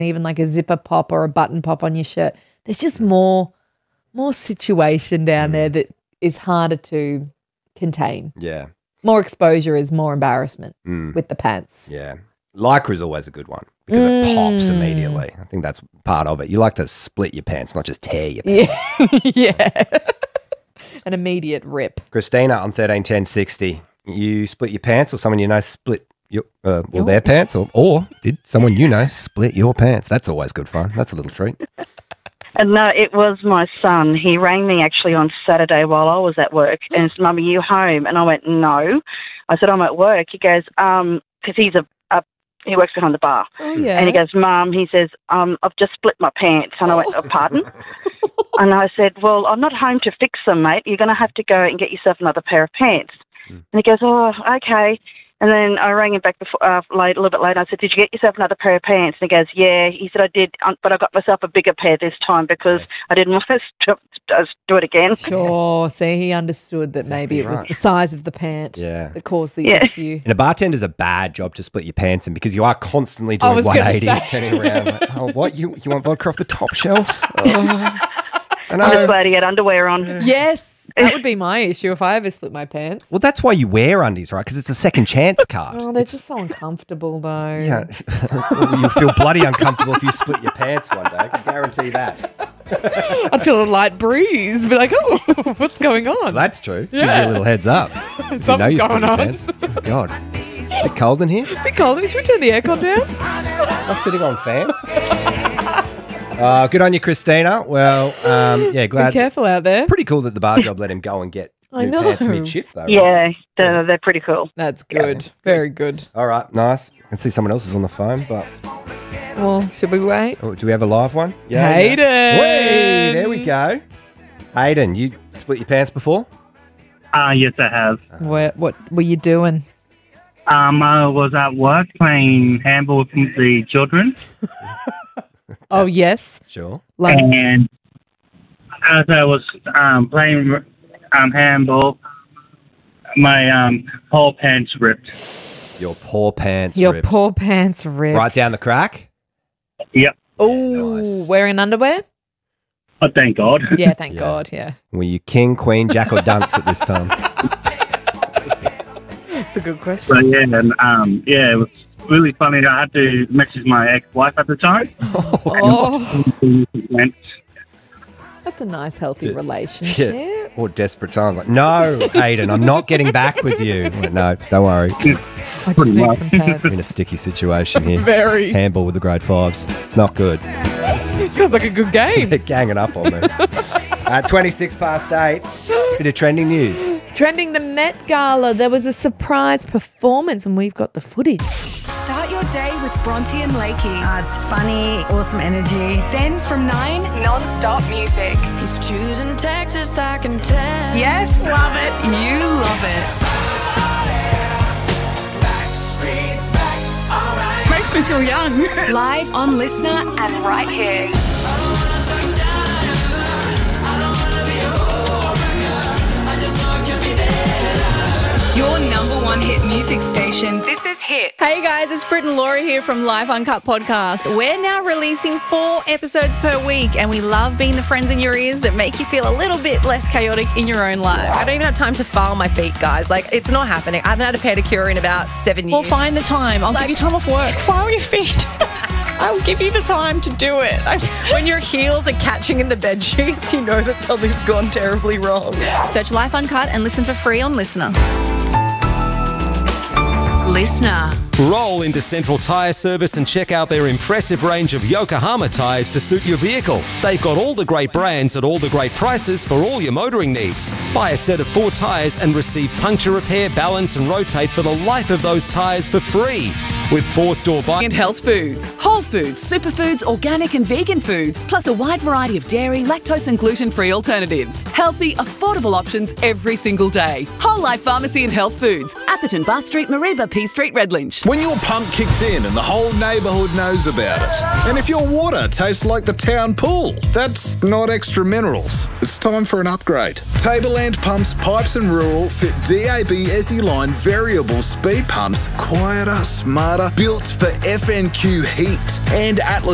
even like a zipper pop or a button pop on your shirt. There's just more situation down there that is harder to contain. Yeah. More exposure is more embarrassment with the pants. Yeah. Lycra is always a good one because it pops immediately. I think that's part of it. You like to split your pants, not just tear your pants. Yeah. An immediate rip. Christina on 131060, you split your pants or someone you know split your, their pants or did someone you know split your pants? That's always good fun. That's a little treat. No, it was my son. He rang me actually on Saturday while I was at work and said, "Mummy, you home?" And I went, "No." I said, "I'm at work." He goes, because he works behind the bar. Oh, yeah. And he goes, "Mum," he says, "I've just split my pants." And I went, "Oh, pardon?" And I said, "Well, I'm not home to fix them, mate. You're going to have to go and get yourself another pair of pants." And he goes, "Oh, okay." And then I rang him back a little bit later. I said, "Did you get yourself another pair of pants?" And he goes, "Yeah." He said, "I did, but I got myself a bigger pair this time because I didn't want to do it again." Sure. See, he understood that maybe it was the size of the pant that caused the issue. And a bartender's a bad job to split your pants in because you are constantly doing 180s, turning around. Like, oh, what? You want vodka off the top shelf? I'm just glad he had underwear on. Yes, that would be my issue if I ever split my pants. Well, that's why you wear undies, right? Because it's a second chance card. Oh, they're just so uncomfortable, though. Yeah. You'll feel bloody uncomfortable if you split your pants one day. I can guarantee that. I'd feel a light breeze. Be like, oh, what's going on? Well, that's true. Gives you a little heads up. Something's going on. Pants. Oh, God. Is it cold in here? A bit cold. Should we turn the aircon down? Am I sitting on fan? Good on you, Christina. Well, glad. Be careful out there. Pretty cool that the bar job let him go and get new pants mid-shift, though. Yeah, right? They're pretty cool. That's good. Yeah. Very good. All right, nice. I can see someone else is on the phone, but... Well, should we wait? Oh, do we have a live one? Yeah. Hayden! Wait, there we go. Hayden, you split your pants before? Yes, I have. What were you doing? I was at work playing handball with the children. Oh, yes. Sure. And as I was playing handball, my poor pants ripped. Your poor pants ripped. ripped. Poor pants ripped. Right down the crack? Yep. Oh, nice. Wearing underwear? Oh, thank God. Yeah, thank God, yeah. Were you king, queen, jack or dunce at this time? That's a good question. So, yeah, and it was really funny. I had to message my ex-wife at the time. That's a nice, healthy relationship. Yeah. Or desperate times. Like, no, Hayden, I'm not getting back with you. Like, no, don't worry. I just need some pants. We're in a sticky situation here. Very. Handball with the grade fives. It's not good. Sounds like a good game. They're ganging up on me. 26 past 8. Bit of trending news. Trending the Met Gala. There was a surprise performance and we've got the footage. Start your day with Bronte and Lakey. It's funny, awesome energy. Then from 9, non-stop music. He's choosing Texas, I can tell. Yes, love it. You love it. Makes me feel young. Live on Listener and right here. Your number one hit music station. This is Hit. Hey guys, it's Britt and Laura here from Life Uncut Podcast. We're now releasing 4 episodes per week and we love being the friends in your ears that make you feel a little bit less chaotic in your own life. I don't even have time to file my feet, guys. Like, it's not happening. I haven't had a pedicure in about 7 years. Well, find the time. I'll give you time off work. File your feet. I'll give you the time to do it. When your heels are catching in the bed sheets, you know that something's gone terribly wrong. Search Life Uncut and listen for free on Listener. Listener. Roll into Central Tyre Service and check out their impressive range of Yokohama tyres to suit your vehicle. They've got all the great brands at all the great prices for all your motoring needs. Buy a set of 4 tyres and receive puncture repair, balance and rotate for the life of those tyres for free. With 4-store buy and health foods, whole foods, superfoods, organic and vegan foods, plus a wide variety of dairy, lactose and gluten-free alternatives. Healthy, affordable options every single day. Whole Life Pharmacy and Health Foods, Atherton, Bath Street, Mareeba, P Street, Redlinch. When your pump kicks in and the whole neighbourhood knows about it. And if your water tastes like the town pool, that's not extra minerals. It's time for an upgrade. Tableland Pumps, Pipes and Rural fit DAB SE line variable speed pumps, quieter, smarter, built for FNQ heat. And Atlas